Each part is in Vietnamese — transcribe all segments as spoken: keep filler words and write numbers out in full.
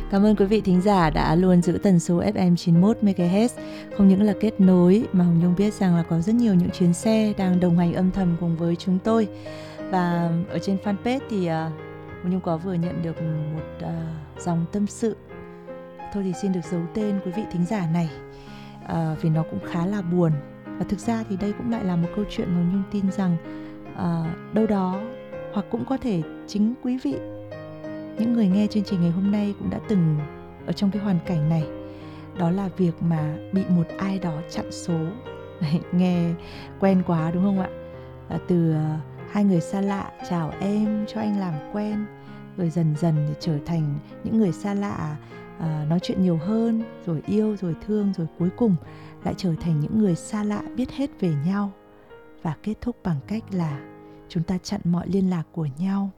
Cảm ơn quý vị thính giả đã luôn giữ tần số ép em chín mươi mốt mê ga héc. Không những là kết nối mà Hồng Nhung biết rằng là có rất nhiều những chuyến xe đang đồng hành âm thầm cùng với chúng tôi. Và ở trên fanpage thì uh, Hồng Nhung có vừa nhận được một uh, dòng tâm sự. Thôi thì xin được giấu tên quý vị thính giả này uh, vì nó cũng khá là buồn. Và thực ra thì đây cũng lại là một câu chuyện mà Hồng Nhung tin rằng uh, đâu đó hoặc cũng có thể chính quý vị, những người nghe chương trình ngày hôm nay cũng đã từng ở trong cái hoàn cảnh này. Đó là việc mà bị một ai đó chặn số. Nghe quen quá đúng không ạ? À, từ uh, hai người xa lạ chào em, cho anh làm quen, rồi dần dần thì trở thành những người xa lạ, uh, nói chuyện nhiều hơn, rồi yêu, rồi thương, rồi cuối cùng lại trở thành những người xa lạ biết hết về nhau. Và kết thúc bằng cách là chúng ta chặn mọi liên lạc của nhau.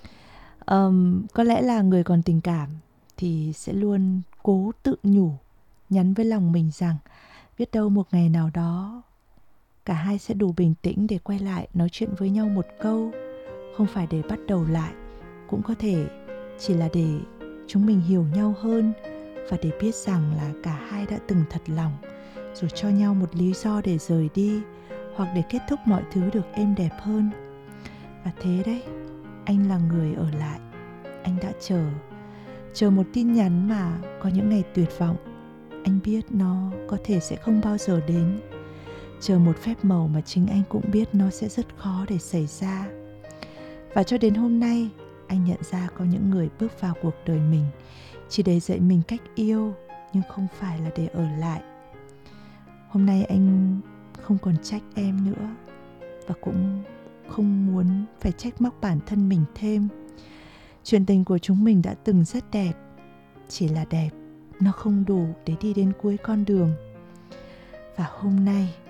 Um, có lẽ là người còn tình cảm thì sẽ luôn cố tự nhủ, nhắn với lòng mình rằng biết đâu một ngày nào đó cả hai sẽ đủ bình tĩnh để quay lại nói chuyện với nhau một câu. Không phải để bắt đầu lại, cũng có thể chỉ là để chúng mình hiểu nhau hơn, và để biết rằng là cả hai đã từng thật lòng, rồi cho nhau một lý do để rời đi, hoặc để kết thúc mọi thứ được êm đẹp hơn. Và thế đấy, anh là người ở lại. Anh đã chờ Chờ một tin nhắn mà có những ngày tuyệt vọng. Anh biết nó có thể sẽ không bao giờ đến. Chờ một phép màu mà chính anh cũng biết nó sẽ rất khó để xảy ra. Và cho đến hôm nay, anh nhận ra có những người bước vào cuộc đời mình chỉ để dạy mình cách yêu, nhưng không phải là để ở lại. Hôm nay anh không còn trách em nữa, và cũng không muốn phải trách móc bản thân mình thêm. Chuyện tình của chúng mình đã từng rất đẹp, chỉ là đẹp, nó không đủ để đi đến cuối con đường. Và hôm nay